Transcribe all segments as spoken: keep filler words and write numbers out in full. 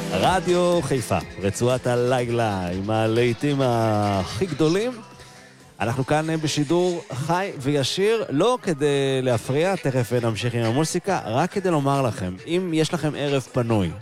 רדיו חיפה, רצועת הלילה עם הלהיטים הכי גדולים. אנחנו כאן בשידור חי וישיר, לא כדי להפריע, תכף נמשיך עם המוסיקה, רק כדי לומר לכם, אם יש לכם ערב פנוי,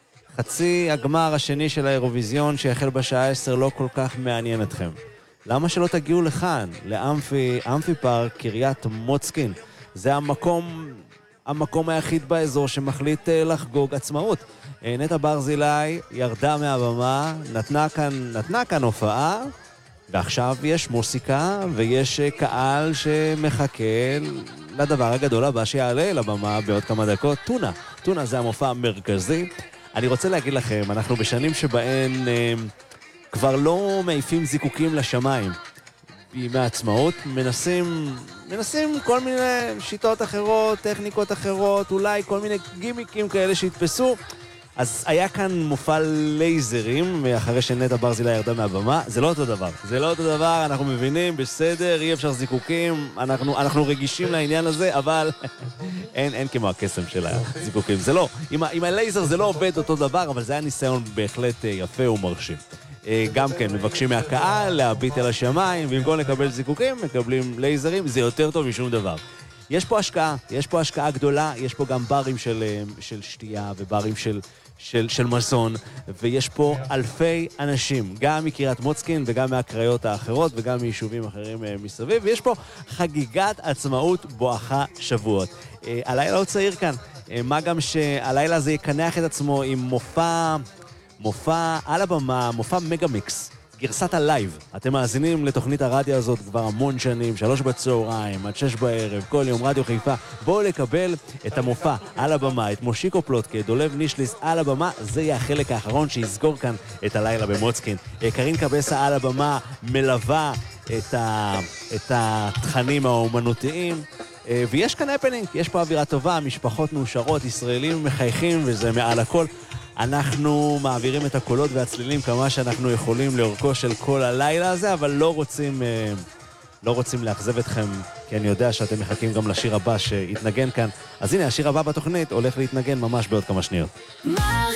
חצי הגמר השני של האירוויזיון שיחל בשעה עשר לא כל כך מעניין אתכם. למה שלא תגיעו לכאן, לאמפי, אמפי פארק, קריית מוצקין? זה המקום, המקום היחיד באזור שמחליט לחגוג עצמאות. נטע ברזילי ירדה מהבמה, נתנה כאן, נתנה כאן הופעה, ועכשיו יש מוסיקה ויש קהל שמחכה לדבר הגדול הבא שיעלה לבמה בעוד כמה דקות. טונה, טונה זה המופע המרכזי. אני רוצה להגיד לכם, אנחנו בשנים שבהן אה, כבר לא מעיפים זיקוקים לשמיים. בימי העצמאות מנסים, מנסים כל מיני שיטות אחרות, טכניקות אחרות, אולי כל מיני גימיקים כאלה שהתפסו. אז היה כאן מופע לייזרים, אחרי שנטע ברזילי ירדה מהבמה. זה לא אותו דבר. זה לא אותו דבר, אנחנו מבינים, בסדר, אי אפשר זיקוקים, אנחנו, אנחנו רגישים לעניין הזה, אבל אין, אין כמו הקסם של הזיקוקים. זה לא, עם, עם הלייזר זה לא עובד אותו דבר, אבל זה היה ניסיון בהחלט יפה ומרשים. גם כן, מבקשים מהקהל להביט אל השמיים, במקום לקבל זיקוקים, מקבלים לייזרים, זה יותר טוב משום דבר. יש פה השקעה, יש פה השקעה גדולה, יש פה גם ברים של, של שתייה וברים של, של, של מזון, ויש פה אלפי אנשים, גם מקריית מוצקין וגם מהקריות האחרות וגם מיישובים אחרים מסביב, ויש פה חגיגת עצמאות בואכה שבועות. הלילה עוד צעיר כאן, מה גם שהלילה הזה יקנח את עצמו עם מופע, מופע על הבמה, מופע מגה-מיקס. גרסת הלייב. אתם מאזינים לתוכנית הרדיו הזאת כבר המון שנים, שלוש בצהריים, עד שש בערב, כל יום רדיו חיפה. בואו לקבל את המופע על הבמה, את מושיקו פלוטקה, דולב נישליס על הבמה, זה יהיה החלק האחרון שיסגור כאן את הלילה במוצקין. קרין קבסה על הבמה מלווה את, ה... את התכנים האומנותיים, ויש כאן הפנינג, יש פה אווירה טובה, משפחות מאושרות, ישראלים מחייכים, וזה מעל הכל. אנחנו מעבירים את הקולות והצלילים כמה שאנחנו יכולים לאורכו של כל הלילה הזה, אבל לא רוצים, לא רוצים לאכזב אתכם, כי אני יודע שאתם מחכים גם לשיר הבא שיתנגן כאן. אז הנה, השיר הבא בתוכנית הולך להתנגן ממש בעוד כמה שניות.